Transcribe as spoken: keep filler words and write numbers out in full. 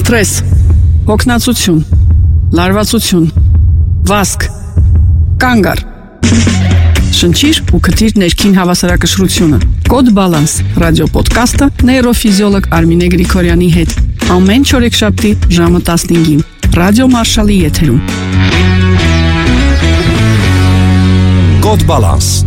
Սթրես, հոգնածություն, լարվածություն, վազք, կանգ առ։ Շնչիր ու քթիր ներքին հավասարակշռությունը։ Կոդ Բալանս ռադիոպոդքասթը նեյրոֆիզիոլոգ Արմինե Գրիգորյանի հետ։ Ամեն չորեքշաբթի ժամը տասնհինգին Ռադիո Մարշալի եթերում։ Կոդ Բալանս